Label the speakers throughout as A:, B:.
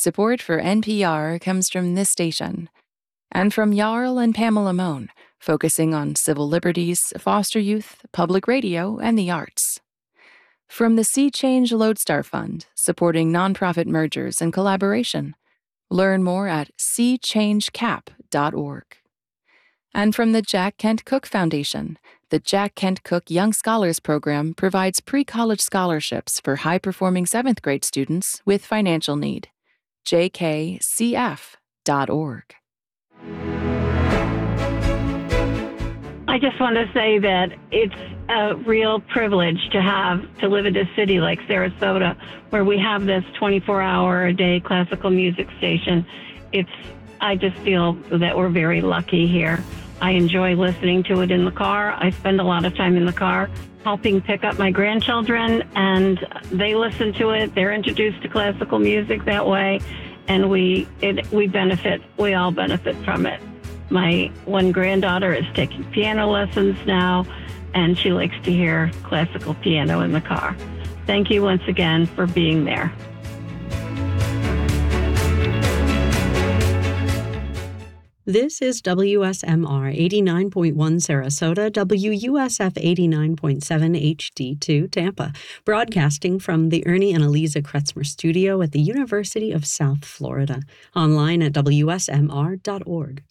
A: Support for NPR comes from this station and from Jarl and Pamela Mohn, focusing on civil liberties, foster youth, public radio, and the arts. From the Sea Change Lodestar Fund, supporting nonprofit mergers and collaboration. Learn more at seachangecap.org. And from the Jack Kent Cooke Foundation, the Jack Kent Cooke Young Scholars Program provides pre-college scholarships for high-performing 7th grade students with financial need. jkcf.org.
B: I just want to say that it's a real privilege to live in a city like Sarasota, where we have this 24-hour-a-day classical music station. I just feel that we're very lucky here. I enjoy listening to it in the car. I spend a lot of time in the car helping pick up my grandchildren, and they listen to it. They're introduced to classical music that way, and we benefit. We all benefit from it. My one granddaughter is taking piano lessons now, and she likes to hear classical piano in the car. Thank you once again for being there.
C: This is WSMR 89.1 Sarasota, WUSF 89.7 HD2 Tampa, broadcasting from the Ernie and Eliza Kretzmer Studio at the University of South Florida, online at WSMR.org.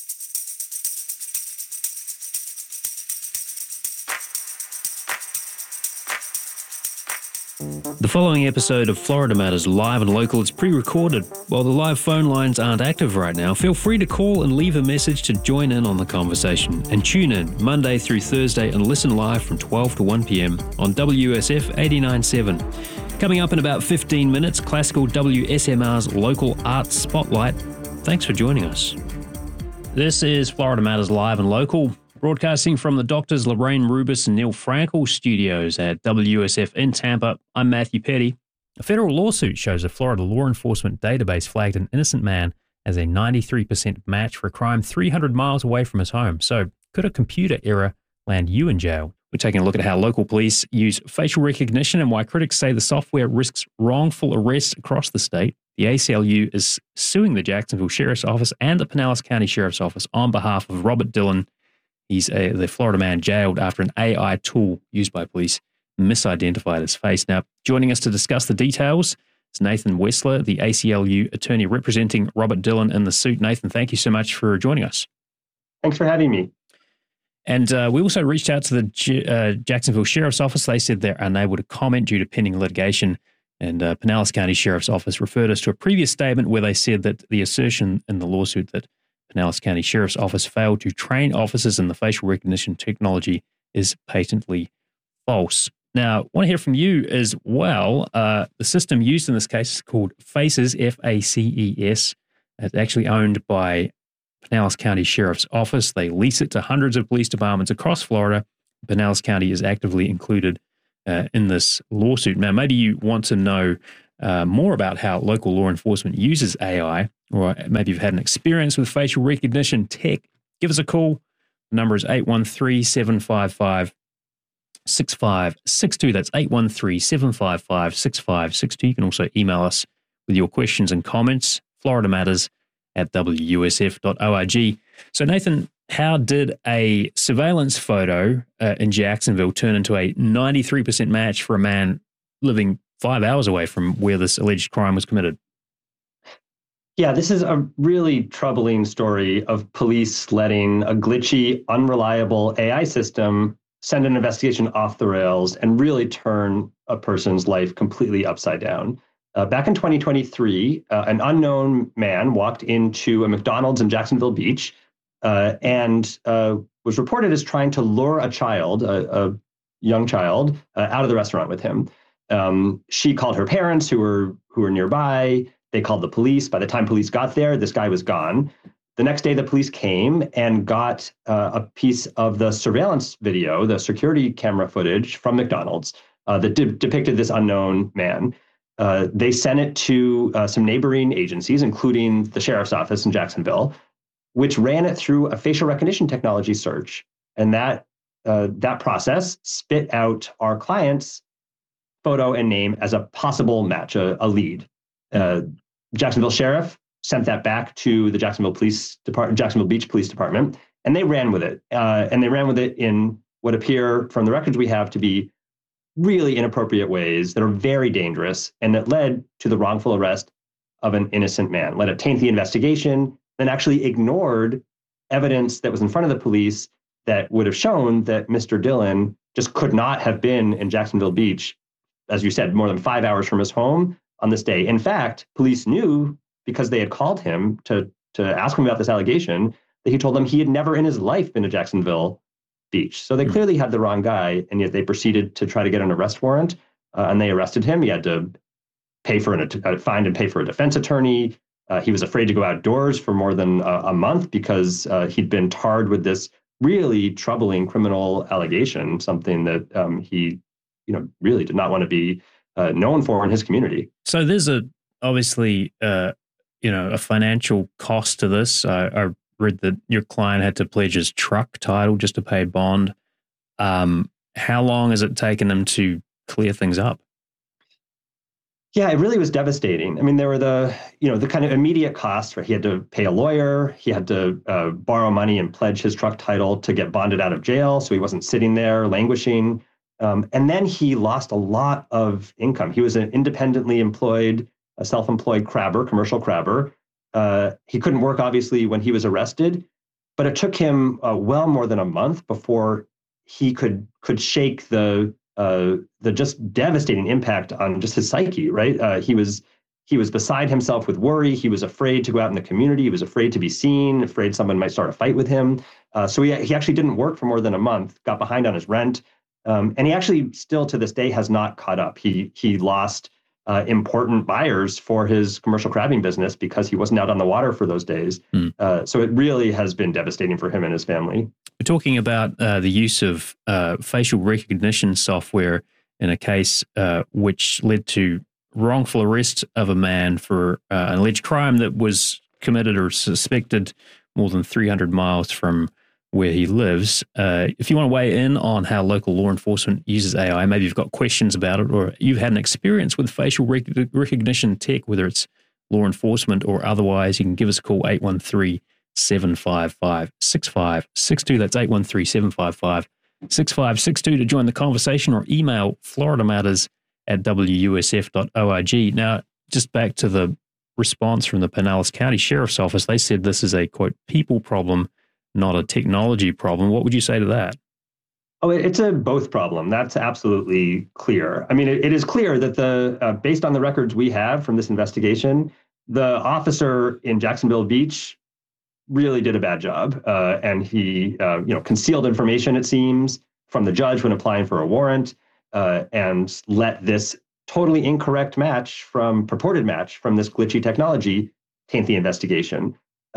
D: The following episode of Florida Matters Live and Local is pre-recorded. While the live phone lines aren't active right now, feel free to call and leave a message to join in on the conversation. And tune in Monday through Thursday and listen live from 12 to 1 p.m. on WSF 89.7. Coming up in about 15 minutes, classical WSMR's Local Arts Spotlight. Thanks for joining us. This is Florida Matters Live and Local, broadcasting from the Doctors Lorraine Rubis and Neil Frankel studios at WSF in Tampa. I'm Matthew Petty. A federal lawsuit shows a Florida law enforcement database flagged an innocent man as a 93% match for a crime 300 miles away from his home. So could a computer error land you in jail? We're taking a look at how local police use facial recognition and why critics say the software risks wrongful arrests across the state. The ACLU is suing the Jacksonville Sheriff's Office and the Pinellas County Sheriff's Office on behalf of Robert Dillon. He's the Florida man jailed after an AI tool used by police misidentified his face. Now, joining us to discuss the details is Nathan Wessler, the ACLU attorney representing Robert Dillon in the suit. Nathan, thank you so much for joining us.
E: Thanks for having me.
D: And we also reached out to the Jacksonville Sheriff's Office. They said they're unable to comment due to pending litigation. And Pinellas County Sheriff's Office referred us to a previous statement where they said that the assertion in the lawsuit that Pinellas County Sheriff's Office failed to train officers in the facial recognition technology is patently false. Now, I want to hear from you as well. The system used in this case is called FACES, F-A-C-E-S. It's actually owned by Pinellas County Sheriff's Office. They lease it to hundreds of police departments across Florida. Pinellas County is actively included in this lawsuit. Now, maybe you want to know more about how local law enforcement uses AI, or maybe you've had an experience with facial recognition tech. Give us a call. The number is 813-755-6562. That's 813-755-6562. You can also email us with your questions and comments, floridamatters@wusf.org. So, Nathan, how did a surveillance photo in Jacksonville turn into a 93% match for a man living 5 hours away from where this alleged crime was committed?
E: Yeah, this is a really troubling story of police letting a glitchy, unreliable AI system send an investigation off the rails and really turn a person's life completely upside down. Back in 2023, an unknown man walked into a McDonald's in Jacksonville Beach and was reported as trying to lure a child, a young child, out of the restaurant with him. She called her parents who were nearby. They called the police. By the time police got there, this guy was gone. The next day, the police came and got a piece of the surveillance video, the security camera footage from McDonald's that depicted this unknown man. They sent it to some neighboring agencies, including the sheriff's office in Jacksonville, which ran it through a facial recognition technology search. And that process spit out our client's photo and name as a possible match, a lead. Jacksonville sheriff sent that back to the Jacksonville Beach Police Department, and they ran with it. And they ran with it in what appear from the records we have to be really inappropriate ways that are very dangerous and that led to the wrongful arrest of an innocent man, let it taint the investigation, then actually ignored evidence that was in front of the police that would have shown that Mr. Dillon just could not have been in Jacksonville Beach, as you said, more than 5 hours from his home on this day. In fact, police knew because they had called him to ask him about this allegation that he told them he had never in his life been to Jacksonville Beach. So they clearly had the wrong guy, and yet they proceeded to try to get an arrest warrant, and they arrested him. He had to find and pay for a defense attorney. He was afraid to go outdoors for more than a month because he'd been tarred with this really troubling criminal allegation, something that he, really did not want to be known for in his community.
D: So there's obviously a financial cost to this. I read that your client had to pledge his truck title just to pay bond. How long has it taken him to clear things up?
E: Yeah, it really was devastating. I mean, there were the kind of immediate costs where he had to pay a lawyer, he had to borrow money and pledge his truck title to get bonded out of jail, so he wasn't sitting there languishing. And then he lost a lot of income. He was an independently employed, a self-employed crabber, commercial crabber. He couldn't work, obviously, when he was arrested, but it took him well more than a month before he could shake the just devastating impact on just his psyche, right? He was beside himself with worry. He was afraid to go out in the community. He was afraid to be seen, afraid someone might start a fight with him. So he actually didn't work for more than a month, got behind on his rent. And he actually still to this day has not caught up. He lost important buyers for his commercial crabbing business because he wasn't out on the water for those days. So it really has been devastating for him and his family.
D: We're talking about the use of facial recognition software in a case which led to wrongful arrest of a man for an alleged crime that was committed or suspected more than 300 miles from where he lives. If you want to weigh in on how local law enforcement uses AI, maybe you've got questions about it, or you've had an experience with facial recognition tech, whether it's law enforcement or otherwise, you can give us a call, 813-755-6562. That's 813-755-6562 to join the conversation, or email floridamatters@wusf.org. Now, just back to the response from the Pinellas County Sheriff's Office, they said this is a, quote, people problem, not a technology problem. What would you say to that?
E: Oh, it's a both problem. That's absolutely clear. I mean, it is clear that based on the records we have from this investigation, the officer in Jacksonville Beach really did a bad job, and he, concealed information, it seems, from the judge when applying for a warrant, and let this totally incorrect purported match from this glitchy technology taint the investigation.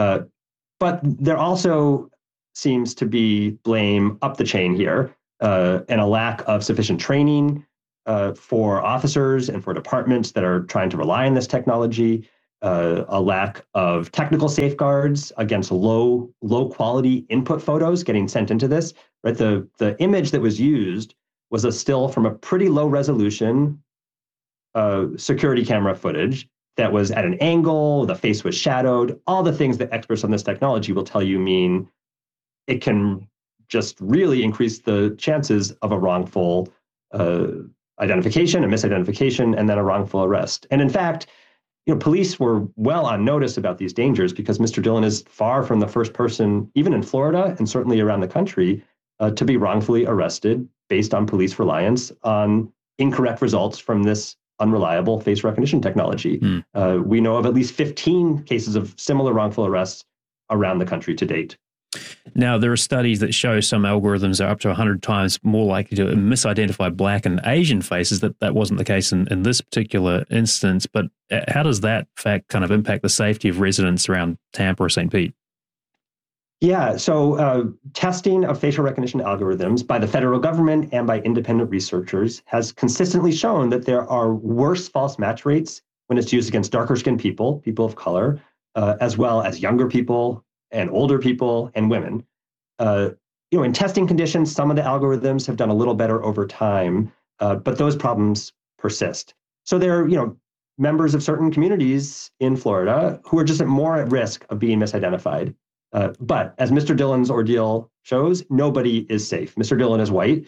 E: But there also seems to be blame up the chain here, and a lack of sufficient training for officers and for departments that are trying to rely on this technology, a lack of technical safeguards against low quality input photos getting sent into this. Right, the image that was used was a still from a pretty low resolution security camera footage that was at an angle, the face was shadowed, all the things that experts on this technology will tell you mean it can just really increase the chances of a wrongful identification, a misidentification, and then a wrongful arrest. And in fact, police were well on notice about these dangers because Mr. Dillon is far from the first person, even in Florida and certainly around the country, to be wrongfully arrested based on police reliance on incorrect results from this unreliable face recognition technology. We know of at least 15 cases of similar wrongful arrests around the country to date.
D: Now, there are studies that show some algorithms are up to 100 times more likely to misidentify Black and Asian faces. That wasn't the case in this particular instance, but how does that fact kind of impact the safety of residents around Tampa or St. Pete?
E: Yeah, so testing of facial recognition algorithms by the federal government and by independent researchers has consistently shown that there are worse false match rates when it's used against darker skinned people of color, as well as younger people and older people and women. In testing conditions, some of the algorithms have done a little better over time, but those problems persist. So there are, members of certain communities in Florida who are just more at risk of being misidentified. But as Mr. Dillon's ordeal shows, nobody is safe. Mr. Dillon is white,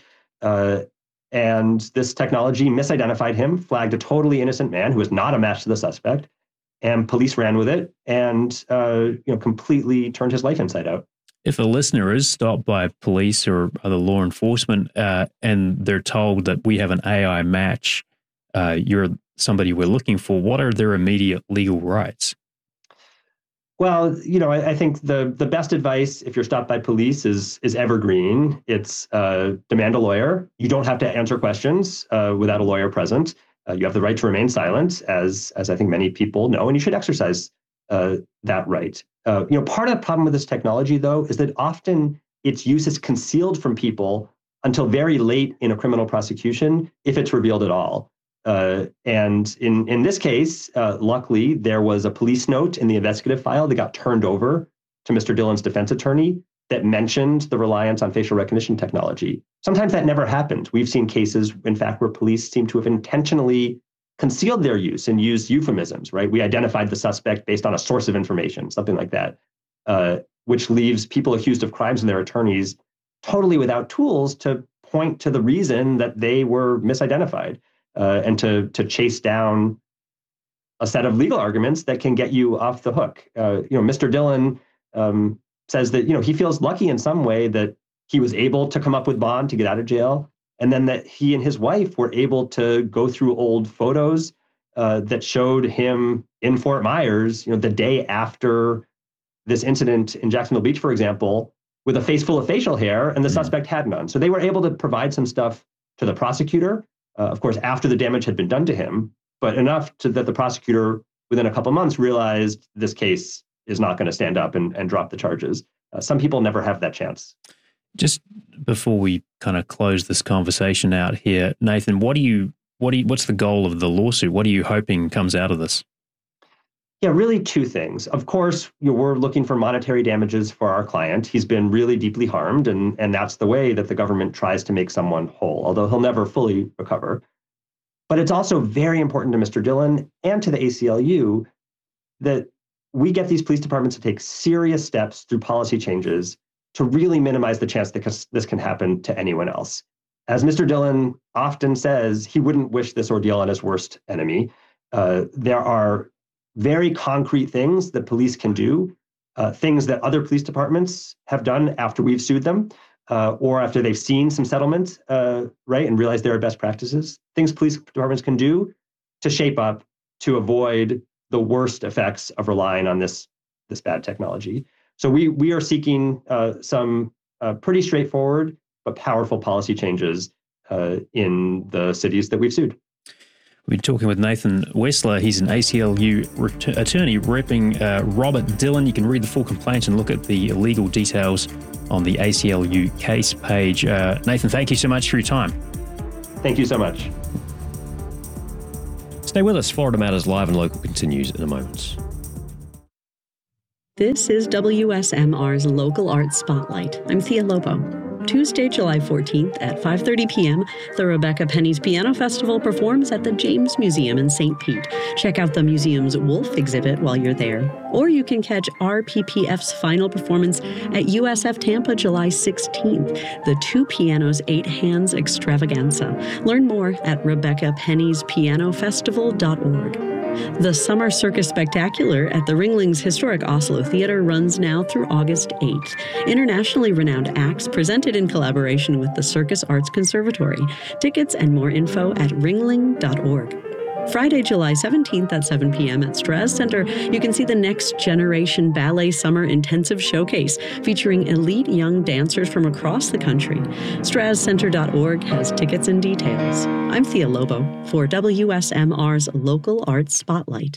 E: and this technology misidentified him, flagged a totally innocent man who was not a match to the suspect, and police ran with it and completely turned his life inside out.
D: If a listener is stopped by police or other law enforcement and they're told that we have an AI match, you're somebody we're looking for, what are their immediate legal rights?
E: Well, I think the best advice if you're stopped by police is evergreen. It's demand a lawyer. You don't have to answer questions without a lawyer present. You have the right to remain silent, as I think many people know, and you should exercise that right. Part of the problem with this technology, though, is that often its use is concealed from people until very late in a criminal prosecution, if it's revealed at all. And in this case, luckily, there was a police note in the investigative file that got turned over to Mr. Dillon's defense attorney that mentioned the reliance on facial recognition technology. Sometimes that never happened. We've seen cases, in fact, where police seem to have intentionally concealed their use and used euphemisms, right? We identified the suspect based on a source of information, something like that, which leaves people accused of crimes and their attorneys totally without tools to point to the reason that they were misidentified. And to chase down a set of legal arguments that can get you off the hook. Mr. Dillon says that he feels lucky in some way that he was able to come up with bond to get out of jail, and then that he and his wife were able to go through old photos that showed him in Fort Myers, the day after this incident in Jacksonville Beach, for example, with a face full of facial hair, and the suspect had none. So they were able to provide some stuff to the prosecutor. Of course, after the damage had been done to him, but enough that the prosecutor, within a couple months, realized this case is not going to stand up and drop the charges. Some people never have that chance.
D: Just before we kind of close this conversation out here, Nathan, what's the goal of the lawsuit? What are you hoping comes out of this?
E: Yeah, really two things. Of course, we're looking for monetary damages for our client. He's been really deeply harmed, and that's the way that the government tries to make someone whole, although he'll never fully recover. But it's also very important to Mr. Dillon and to the ACLU that we get these police departments to take serious steps through policy changes to really minimize the chance that this can happen to anyone else. As Mr. Dillon often says, he wouldn't wish this ordeal on his worst enemy. There are very concrete things that police can do, things that other police departments have done after we've sued them, or after they've seen some settlement, right, and realized there are best practices, things police departments can do to shape up to avoid the worst effects of relying on this bad technology. So we are seeking some pretty straightforward but powerful policy changes in the cities that we've sued.
D: We're talking with Nathan Wessler. He's an ACLU attorney repping Robert Dillon. You can read the full complaint and look at the legal details on the ACLU case page. Nathan, thank you so much for your time.
E: Thank you so much.
F: Stay with us. Florida Matters Live and Local continues in a moment.
C: This is WSMR's Local Arts Spotlight. I'm Thea Lobo. Tuesday, July 14th at 5:30 p.m., the Rebecca Penny's Piano Festival performs at the James Museum in St. Pete. Check out the museum's Wolf exhibit while you're there. Or you can catch RPPF's final performance at USF Tampa July 16th, the Two Pianos, Eight Hands Extravaganza. Learn more at RebeccaPenny'sPianoFestival.org. The Summer Circus Spectacular at the Ringling's Historic Oslo Theater runs now through August 8th. Internationally renowned acts presented in collaboration with the Circus Arts Conservatory. Tickets and more info at ringling.org. Friday, July 17th at 7 p.m. at Straz Center, you can see the Next Generation Ballet Summer Intensive Showcase featuring elite young dancers from across the country. StrazCenter.org has tickets and details. I'm Thea Lobo for WSMR's Local Arts Spotlight.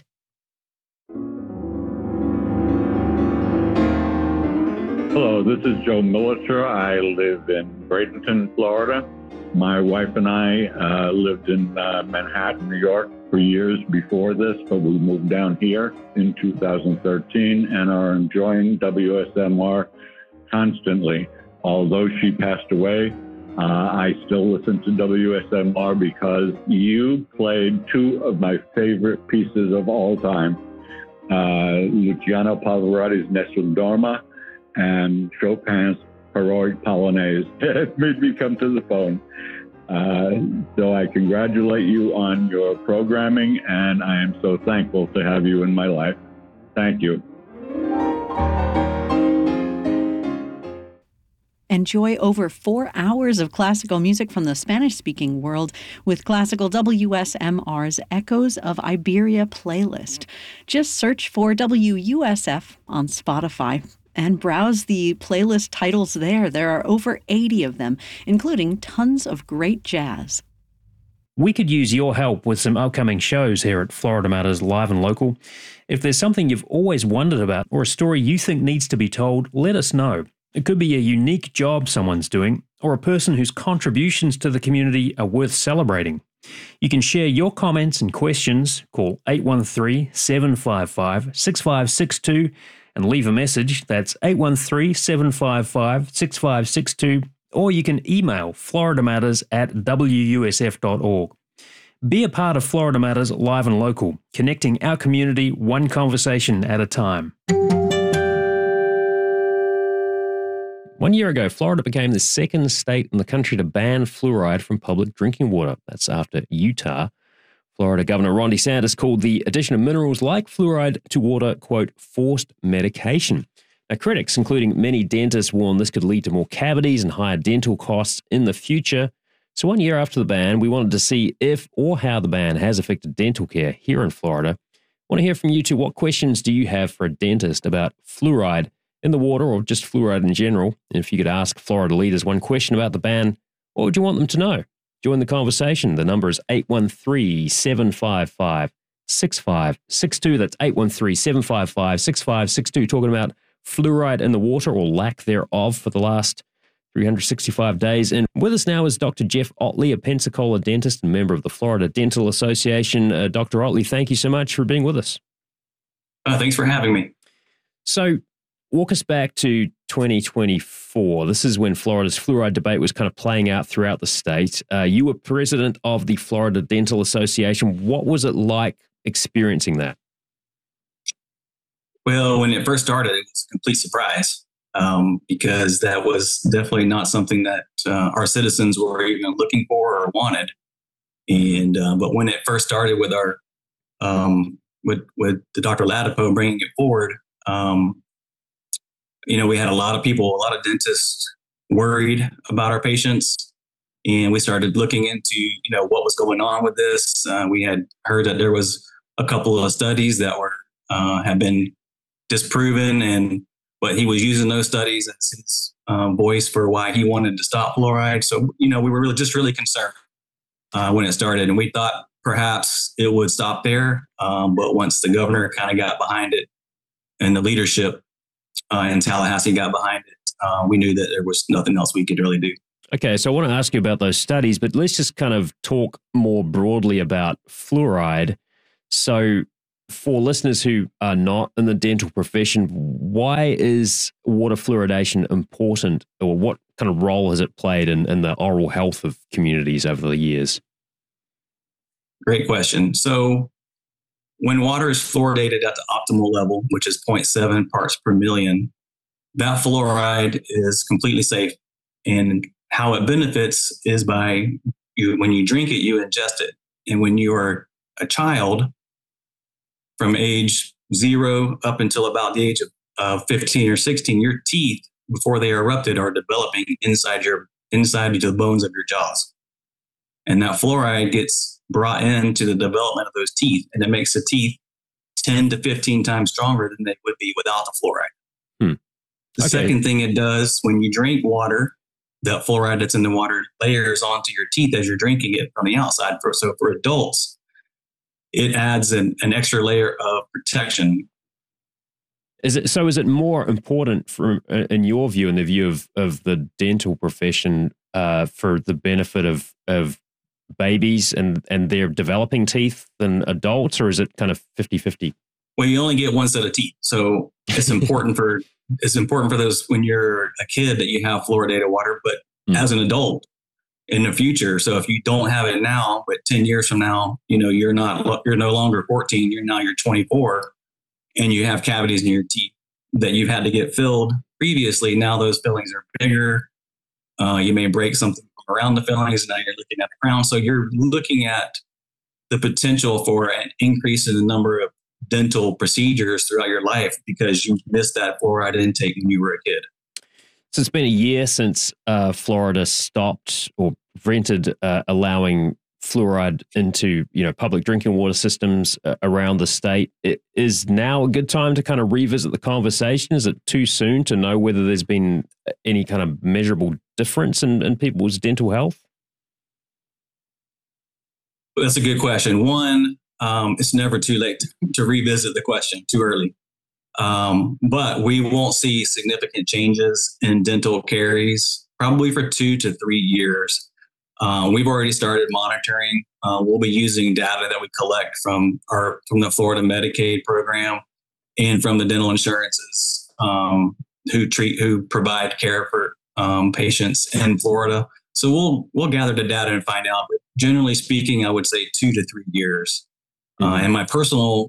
G: Hello, this is Joe Militer. I live in Bradenton, Florida. My wife and I lived in Manhattan, New York for years before this, but we moved down here in 2013 and are enjoying WSMR constantly. Although she passed away I still listen to WSMR because you played two of my favorite pieces of all time, Luciano Pavarotti's Nessun Dorma and Chopin's Heroic Polonaise. It made me come to the phone. So I congratulate you on your programming, and I am so thankful to have you in my life. Thank you.
C: Enjoy over 4 hours of classical music from the Spanish-speaking world with Classical WSMR's Echoes of Iberia playlist. Just search for WUSF on Spotify and browse the playlist titles there. There are over 80 of them, including tons of great jazz.
D: We could use your help with some upcoming shows here at Florida Matters Live and Local. If there's something you've always wondered about or a story you think needs to be told, let us know. It could be a unique job someone's doing or a person whose contributions to the community are worth celebrating. You can share your comments and questions. Call 813-755-6562 and leave a message. That's 813-755-6562. Or you can email floridamatters@wusf.org. Be a part of Florida Matters Live and Local, connecting our community one conversation at a time.
F: 1 year ago, Florida became the second state in the country to ban fluoride from public drinking water. That's after Utah. Florida Governor Ron DeSantis called the addition of minerals like fluoride to water, quote, forced medication. Now, critics, including many dentists, warn this could lead to more cavities and higher dental costs in the future. So 1 year after the ban, we wanted to see if or how the ban has affected dental care here in Florida. I want to hear from you too. What questions do you have for a dentist about fluoride in the water or just fluoride in general? And if you could ask Florida leaders one question about the ban, what would you want them to know? Join the conversation. The number is 813-755-6562. That's 813-755-6562. Talking about fluoride in the water or lack thereof for the last 365 days. And with us now is Dr. Jeff Ottley, a Pensacola dentist and member of the Florida Dental Association. Dr. Ottley, thank you so much for being with us.
H: Thanks for having me.
F: So, walk us back to 2024. This is when Florida's fluoride debate was kind of playing out throughout the state. You were president of the Florida Dental Association. What was it like experiencing that?
H: Well, when it first started, it was a complete surprise because that was definitely not something that our citizens were even looking for or wanted. And but when it first started with our with the Dr. Ladapo bringing it forward, we had a lot of people, a lot of dentists worried about our patients. And we started looking into, what was going on with this. We had heard that there was a couple of studies that were have been disproven, but he was using those studies as his voice for why he wanted to stop fluoride. So, we were really concerned when it started. And we thought perhaps it would stop there. But once the governor kind of got behind it and the leadership in Tallahassee got behind it, we knew that there was nothing else we could really do.
F: Okay, so I want to ask you about those studies, but let's just kind of talk more broadly about fluoride. So for listeners who are not in the dental profession, why is water fluoridation important, or what kind of role has it played in the oral health of communities over the years?
H: Great question. So when water is fluoridated at the optimal level, which is 0.7 parts per million, that fluoride is completely safe. And how it benefits is by when you drink it, you ingest it. And when you are a child, from age 0 up until about the age of 15 or 16, your teeth, before they are erupted, are developing inside the bones of your jaws. And that fluoride gets brought into the development of those teeth, and it makes the teeth 10 to 15 times stronger than they would be without the fluoride. The second thing it does when you drink water, that fluoride that's in the water layers onto your teeth as you're drinking it from the outside. So for adults, it adds an extra layer of protection.
F: Is it more important, in your view, in the view of the dental profession, for the benefit of babies and their developing teeth than adults, or is it kind of 50-50?
H: Well, you only get one set of teeth, so it's important for those when you're a kid that you have fluoridated water. But as an adult, in the future. So if you don't have it now, but 10 years from now, you're no longer 14, you're 24, and you have cavities in your teeth that you've had to get filled previously. Now those fillings are bigger. You may break something around the fillings, and now you're looking at the crown. So you're looking at the potential for an increase in the number of dental procedures throughout your life because you missed that fluoride intake when you were a kid.
F: So it's been a year since Florida stopped or prevented allowing fluoride into public drinking water systems around the state. It is now a good time to kind of revisit the conversation? Is it too soon to know whether there's been any kind of measurable difference in people's dental health?
H: That's a good question. One, it's never too late to revisit the question, too early. But we won't see significant changes in dental caries probably for 2 to 3 years. We've already started monitoring. We'll be using data that we collect from the Florida Medicaid program and from the dental insurances who provide care for patients in Florida. So we'll gather the data and find out. But generally speaking, I would say 2 to 3 years. And my personal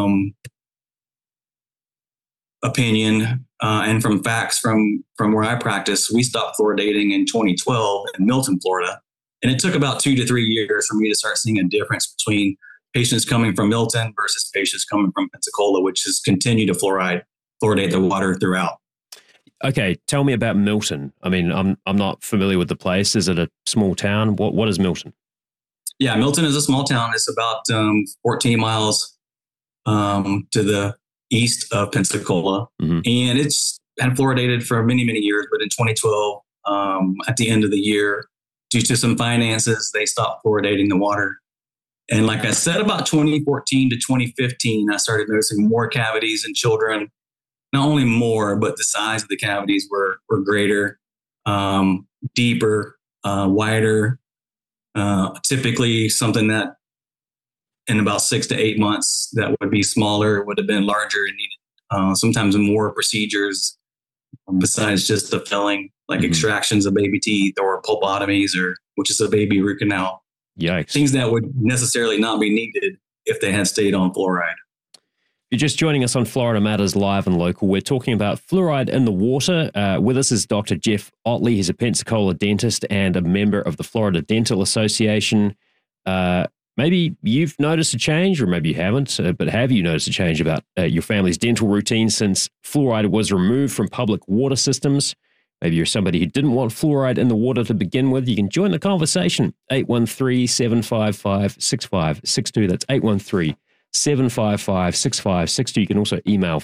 H: opinion and from facts from where I practice, we stopped fluoridating in 2012 in Milton, Florida. And it took about 2 to 3 years for me to start seeing a difference between patients coming from Milton versus patients coming from Pensacola, which has continued to fluoridate the water throughout.
F: Okay, tell me about Milton. I mean, I'm not familiar with the place. Is it a small town? What is Milton? Yeah,
H: Milton is a small town. It's about 14 miles to the east of Pensacola. Mm-hmm. And it's been fluoridated for many, many years. But in 2012, at the end of the year, due to some finances, they stopped fluoridating the water. And like I said, about 2014 to 2015, I started noticing more cavities in children. Not only more, but the size of the cavities were greater, deeper, wider. Typically something that in about 6 to 8 months that would be smaller would have been larger and needed sometimes more procedures besides just the filling, like extractions of baby teeth or pulpotomies, which is a baby root canal.
F: Yikes.
H: Things that would necessarily not be needed if they had stayed on fluoride.
F: If you're just joining us on Florida Matters Live and Local, we're talking about fluoride in the water. With us is Dr. Jeff Ottley. He's a Pensacola dentist and a member of the Florida Dental Association. Maybe you've noticed a change, or maybe you haven't, but have you noticed a change about your family's dental routine since fluoride was removed from public water systems? Maybe you're somebody who didn't want fluoride in the water to begin with. You can join the conversation, 813-755-6562. That's 813-755-6562. You can also email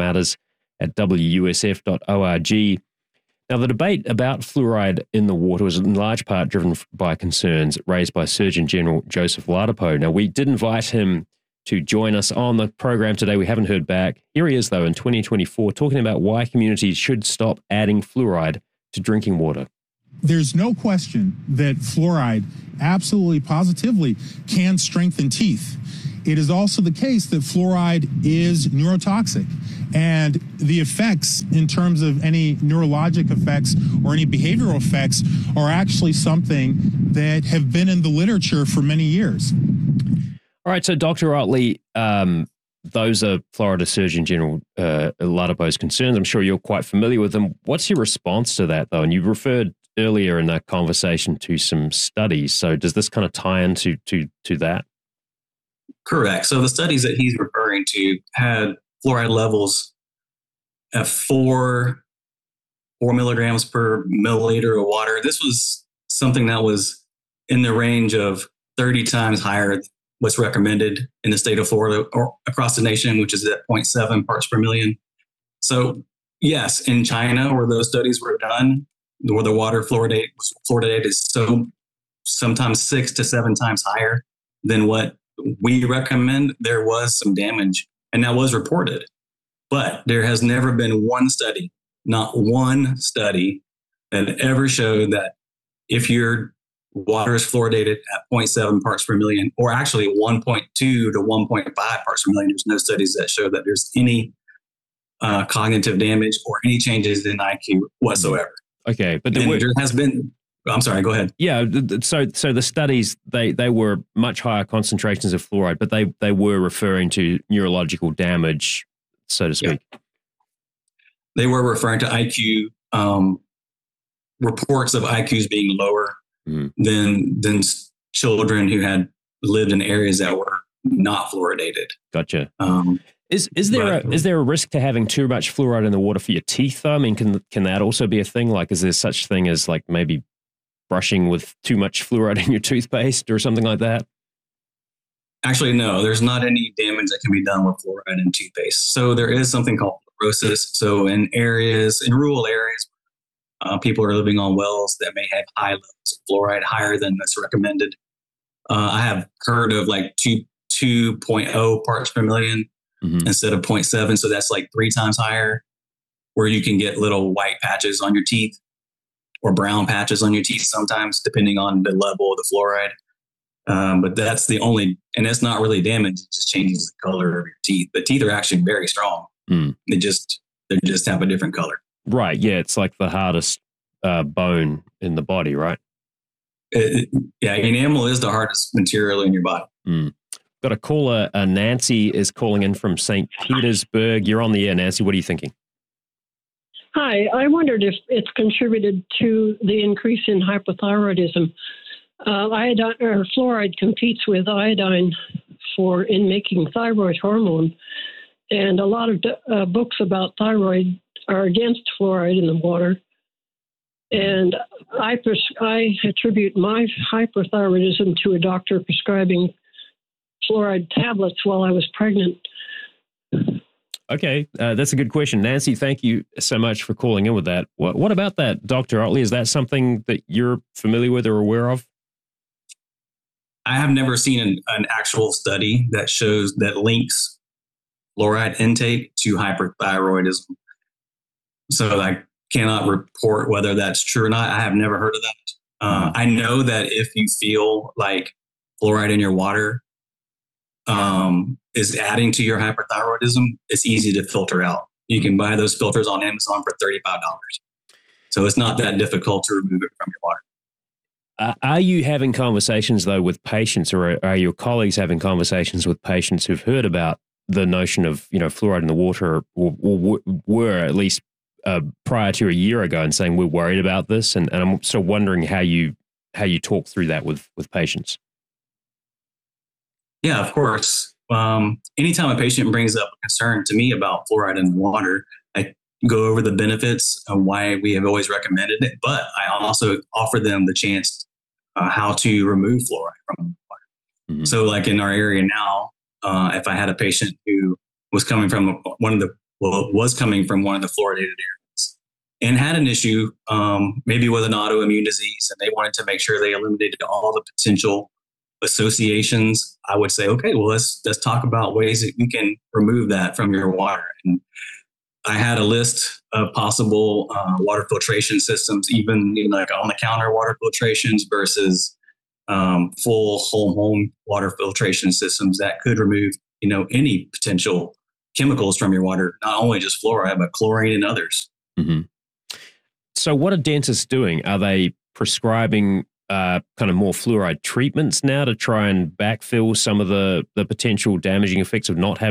F: floridamatters@wusf.org. Now, the debate about fluoride in the water was in large part driven by concerns raised by Surgeon General Joseph Ladapo. Now, we did invite him to join us on the program today. We haven't heard back. Here he is, though, in 2024, talking about why communities should stop adding fluoride to drinking water.
I: There's no question that fluoride absolutely, positively can strengthen teeth. It is also the case that fluoride is neurotoxic, and the effects in terms of any neurologic effects or any behavioral effects are actually something that have been in the literature for many years.
F: All right, so Dr. Ottley, those are Florida Surgeon General Ladapo's concerns. I'm sure you're quite familiar with them. What's your response to that, though? And you referred earlier in that conversation to some studies. So does this kind of tie into that?
H: Correct. So the studies that he's referring to had fluoride levels at 4 milligrams per milliliter of water. This was something that was in the range of 30 times higher than what's recommended in the state of Florida or across the nation, which is at 0.7 parts per million. So yes, in China, where those studies were done, where the water fluoridated is so sometimes 6 to 7 times higher than what we recommend, there was some damage, and that was reported. But there has never been one study, not one study, that ever showed that if your water is fluoridated at 0.7 parts per million, or actually 1.2 to 1.5 parts per million, there's no studies that show that there's any cognitive damage or any changes in IQ whatsoever.
F: Okay, but
H: there has been I'm sorry, go ahead.
F: Yeah, so the studies, they were much higher concentrations of fluoride, but they were referring to neurological damage, so to speak.
H: Yeah. They were referring to IQ, reports of IQs being lower than children who had lived in areas that were not fluoridated.
F: Gotcha. Is there a risk to having too much fluoride in the water for your teeth, though? I mean, can that also be a thing? Like, is there such thing as like maybe brushing with too much fluoride in your toothpaste or something like that?
H: Actually, no, there's not any damage that can be done with fluoride in toothpaste. So there is something called fluorosis. So in rural areas, people are living on wells that may have high levels of fluoride, higher than that's recommended. I have heard of like 2.0 parts per million instead of 0.7. So that's like 3 times higher, where you can get little white patches on your teeth or brown patches on your teeth sometimes, depending on the level of the fluoride. But that's the only, and that's not really damage. It just changes the color of your teeth. But teeth are actually very strong. They just have a different color.
F: Right. Yeah. It's like the hardest bone in the body, right?
H: Enamel is the hardest material in your body.
F: Got a caller. Nancy is calling in from St. Petersburg. You're on the air, Nancy. What are you thinking?
J: Hi. I wondered if it's contributed to the increase in hypothyroidism. Iodine or fluoride competes with iodine in making thyroid hormone, and a lot of books about thyroid are against fluoride in the water. And I attribute my hyperthyroidism to a doctor prescribing fluoride tablets while I was pregnant.
F: Okay, that's a good question. Nancy, thank you so much for calling in with that. What about that, Dr. Otley? Is that something that you're familiar with or aware of?
H: I have never seen an actual study that links fluoride intake to hyperthyroidism. So I cannot report whether that's true or not. I have never heard of that. I know that if you feel like fluoride in your water is adding to your hyperthyroidism, it's easy to filter out. You can buy those filters on Amazon for $35. So it's not that difficult to remove it from your water.
F: Are you having conversations, though, with patients, or are your colleagues having conversations with patients who've heard about the notion of, fluoride in the water, or were at least prior to a year ago, and saying we're worried about this? And I'm sort of wondering how you talk through that with patients.
H: Yeah, of course. Anytime a patient brings up a concern to me about fluoride in the water, I go over the benefits and why we have always recommended it, but I also offer them the chance how to remove fluoride from the water. So like in our area now, if I had a patient who was coming from one of the fluoridated areas and had an issue, maybe with an autoimmune disease, and they wanted to make sure they eliminated all the potential associations, I would say, okay, well, let's talk about ways that you can remove that from your water. And I had a list of possible water filtration systems, even like on-the-counter water filtrations versus full home water filtration systems that could remove, any potential chemicals from your water, not only just fluoride, but chlorine and others.
F: So what are dentists doing? Are they prescribing kind of more fluoride treatments now to try and backfill some of the potential damaging effects of not having